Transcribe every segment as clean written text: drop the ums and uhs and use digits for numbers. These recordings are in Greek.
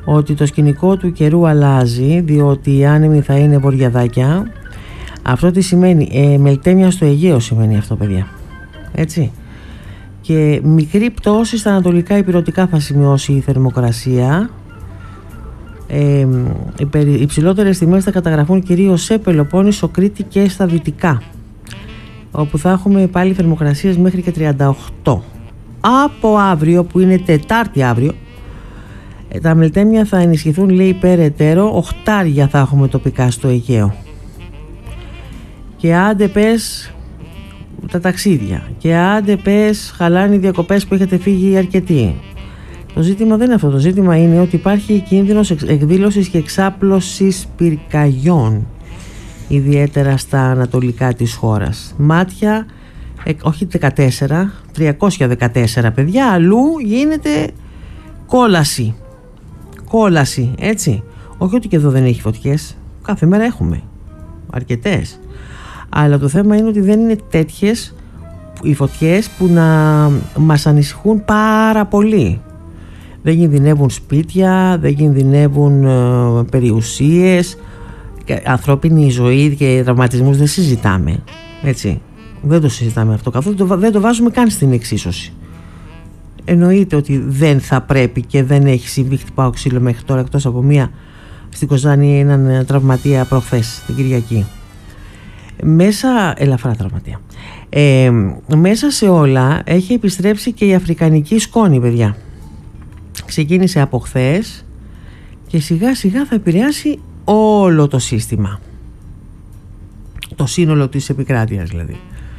ότι το σκηνικό του καιρού αλλάζει, διότι οι άνεμοι θα είναι βορειαδάκια. Αυτό τι σημαίνει? Μελτέμια στο Αιγαίο σημαίνει αυτό, παιδιά. Έτσι. Και μικρή πτώση στα ανατολικά ηπειρωτικά θα σημειώσει η θερμοκρασία. Οι υψηλότερες τιμές θα καταγραφούν κυρίως σε Πελοπόννησο, Κρήτη και στα δυτικά, όπου θα έχουμε πάλι θερμοκρασίες μέχρι και 38. Από αύριο, που είναι Τετάρτη αύριο, τα μελτέμια θα ενισχυθούν, λέει, περαιτέρω. 8 θα έχουμε τοπικά στο Αιγαίο. Και άντε πες τα ταξίδια, και άντε πες χαλάνε οι διακοπές που έχετε φύγει αρκετοί. Το ζήτημα δεν είναι αυτό. Το ζήτημα είναι ότι υπάρχει κίνδυνος εκδήλωσης και εξάπλωσης πυρκαγιών, ιδιαίτερα στα ανατολικά της χώρας. Μάτια, όχι 14, 314 παιδιά, αλλού γίνεται κόλαση, έτσι. Όχι ότι και εδώ δεν έχει φωτιές, κάθε μέρα έχουμε αρκετές, αλλά το θέμα είναι ότι δεν είναι τέτοιες οι φωτιές που να μας ανησυχούν πάρα πολύ. Δεν κινδυνεύουν σπίτια, δεν κινδυνεύουν περιουσίες, ανθρώπινη ζωή και τραυματισμούς δεν συζητάμε, έτσι. Δεν το συζητάμε αυτό καθόλου, δεν το βάζουμε καν στην εξίσωση. Εννοείται ότι δεν θα πρέπει και δεν έχει συμβεί. Χτυπάω ξύλο μέχρι τώρα, εκτός από μία στην Κοζάνη, έναν τραυματία προχθές την Κυριακή. Ελαφρά τραυματία. Μέσα σε όλα έχει επιστρέψει και η αφρικανική σκόνη, παιδιά. Ξεκίνησε από χθες και σιγά σιγά θα επηρεάσει όλο το σύστημα, το σύνολο της επικράτειας δηλαδή.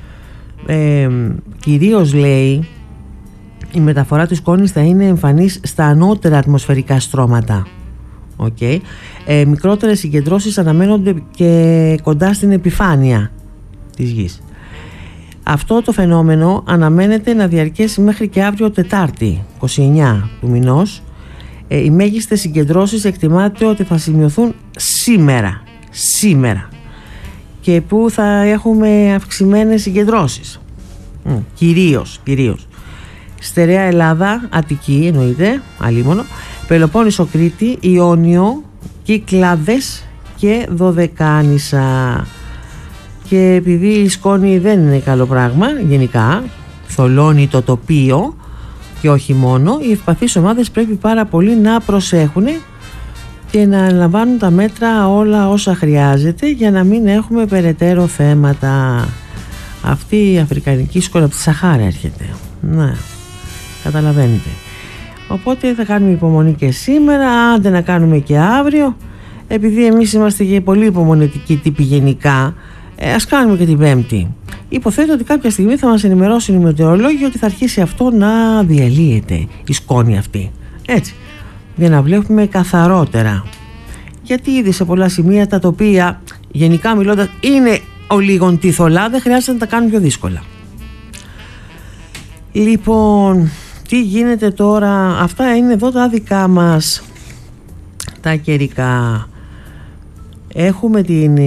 Κυρίως, λέει, η μεταφορά της σκόνης θα είναι εμφανής στα ανώτερα ατμοσφαιρικά στρώματα. Okay. Μικρότερες συγκεντρώσεις αναμένονται και κοντά στην επιφάνεια της γης. Αυτό το φαινόμενο αναμένεται να διαρκέσει μέχρι και αύριο Τετάρτη, 29 του μηνός. Οι μέγιστες συγκεντρώσεις εκτιμάται ότι θα σημειωθούν σήμερα, και που θα έχουμε αυξημένες συγκεντρώσεις. Κυρίως Στερεά Ελλάδα, Αττική εννοείται, αλίμονο, Πελοπόννησο, Κρήτη, Ιόνιο, Κυκλάδες και Δωδεκάνησα. Και επειδή η σκόνη δεν είναι καλό πράγμα γενικά, θολώνει το τοπίο και όχι μόνο, οι ευπαθείς ομάδες πρέπει πάρα πολύ να προσέχουν και να λαμβάνουν τα μέτρα όλα όσα χρειάζεται για να μην έχουμε περαιτέρω θέματα. Αυτή η αφρικανική σκόνη από τη Σαχάρα έρχεται. Ναι, καταλαβαίνετε. Οπότε θα κάνουμε υπομονή και σήμερα, άντε να κάνουμε και αύριο. Επειδή εμείς είμαστε και πολύ υπομονετικοί τύποι γενικά, ας κάνουμε και την Πέμπτη. Υποθέτω ότι κάποια στιγμή θα μας ενημερώσει η μετεωρολόγια ότι θα αρχίσει αυτό να διαλύεται, η σκόνη αυτή. Έτσι, για να βλέπουμε καθαρότερα. Γιατί ήδη σε πολλά σημεία τα τοπία, γενικά μιλώντας, είναι ολίγον τυθολά, δεν χρειάζεται να τα κάνουν πιο δύσκολα. Λοιπόν, τι γίνεται τώρα? Αυτά είναι εδώ τα δικά μας τα καιρικά. Έχουμε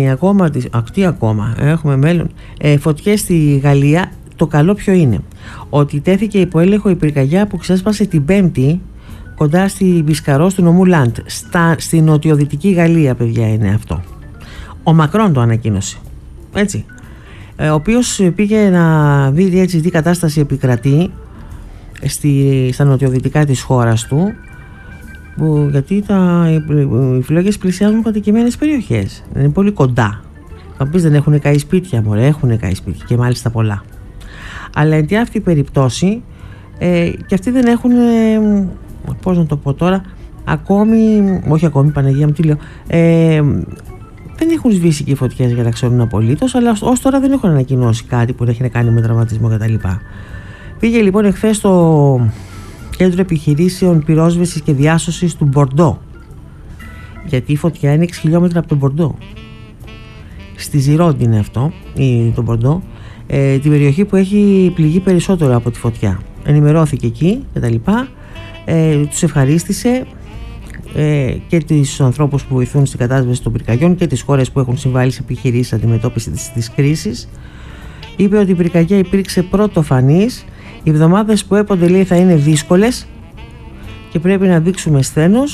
έχουμε μέλλον. Φωτιές στη Γαλλία. Το καλό ποιο είναι? Ότι τέθηκε υπό έλεγχο η πυρκαγιά που ξέσπασε την Πέμπτη κοντά στη Μπισκαρό του νομού Λαντ, στη νοτιοδυτική Γαλλία, παιδιά, είναι αυτό. Ο Μακρόν το ανακοίνωσε, έτσι, ο οποίος πήγε να δει έτσι τι κατάσταση επικρατεί στα νοτιοδυτικά της χώρας του, γιατί οι φλόγες πλησιάζουν κατοικημένες περιοχές, είναι πολύ κοντά. Θα πεις, δεν έχουν καεί σπίτια? Μωρέ, έχουν καεί σπίτια και μάλιστα πολλά. Αλλά εν τη αυτή περιπτώσει και αυτοί δεν έχουν, πώς να το πω τώρα, όχι ακόμη, Παναγία μου, τι λέω, δεν έχουν σβήσει και οι φωτιές για να ξέρουν απολύτως, αλλά ως τώρα δεν έχουν ανακοινώσει κάτι που έχει να κάνει με τραυματισμό κτλ. Πήγε λοιπόν εχθές στο Κέντρο Επιχειρήσεων Πυρόσβεσης και Διάσωσης του Μπορντό, γιατί η φωτιά είναι 6 χιλιόμετρα από τον Μπορντό. Στη Ζιρόντι είναι αυτό, το Μπορντό, την περιοχή που έχει πληγεί περισσότερο από τη φωτιά. Ενημερώθηκε εκεί κτλ. Τους ευχαρίστησε και τους ανθρώπους που βοηθούν στην κατάσβεση των πυρκαγιών και τις χώρες που έχουν συμβάλει σε επιχειρήσεις αντιμετώπισης της κρίσης. Είπε ότι η πυρκαγιά υπήρξε πρωτοφανής. Οι εβδομάδες που έπονται, λέει, θα είναι δύσκολες και πρέπει να δείξουμε σθένος